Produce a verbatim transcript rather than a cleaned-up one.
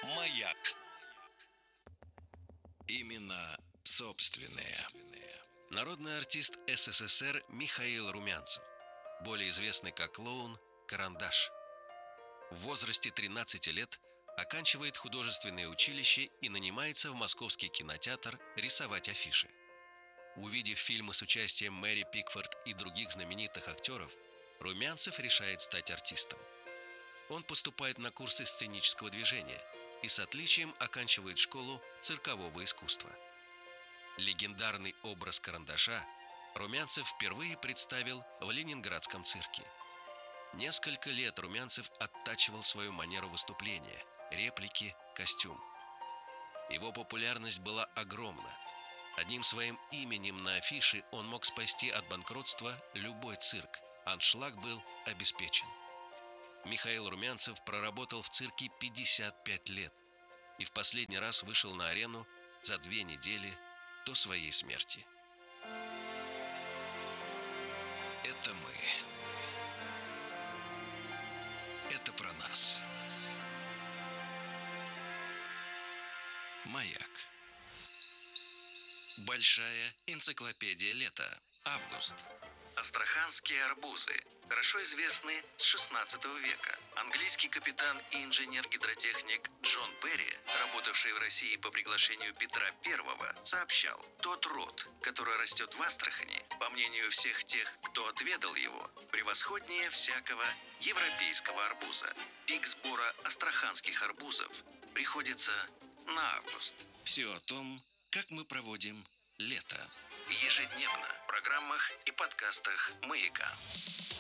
Маяк. Именно собственные. Народный артист СССР Михаил Румянцев, более известный как клоун Карандаш. В возрасте тринадцати лет оканчивает художественное училище и нанимается в Московский кинотеатр рисовать афиши. Увидев фильмы с участием Мэри Пикфорд и других знаменитых актеров, Румянцев решает стать артистом. Он поступает на курсы сценического движения и с отличием оканчивает школу циркового искусства. Легендарный образ Карандаша Румянцев впервые представил в Ленинградском цирке. Несколько лет Румянцев оттачивал свою манеру выступления, реплики, костюм. Его популярность была огромна. Одним своим именем на афише он мог спасти от банкротства любой цирк. Аншлаг был обеспечен. Михаил Румянцев проработал в цирке пятьдесят пять лет и в последний раз вышел на арену за две недели до своей смерти. Это мы. Это про нас. Маяк. Большая энциклопедия лета. Август. Астраханские арбузы. Хорошо известны с шестнадцатого века. Английский капитан и инженер-гидротехник Джон Перри, работавший в России по приглашению Петра Первого, сообщал: тот род, который растет в Астрахани, по мнению всех тех, кто отведал его, превосходнее всякого европейского арбуза. Пик сбора астраханских арбузов приходится на август. Все о том, как мы проводим лето. Ежедневно в программах и подкастах «Маяка».